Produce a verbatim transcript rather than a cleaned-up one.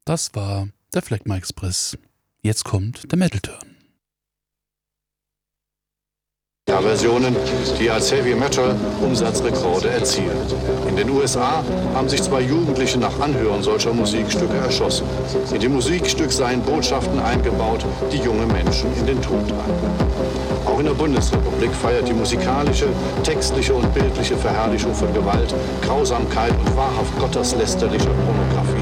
Das war der Phlegma Express. Jetzt kommt der Metal Turn. Ja, Versionen, die als Heavy Metal Umsatzrekorde erzielen. In den U S A haben sich zwei Jugendliche nach Anhören solcher Musikstücke erschossen. In dem Musikstück seien Botschaften eingebaut, die junge Menschen in den Tod treiben. Auch in der Bundesrepublik feiert die musikalische, textliche und bildliche Verherrlichung von Gewalt, Grausamkeit und wahrhaft gotteslästerlicher Pornografie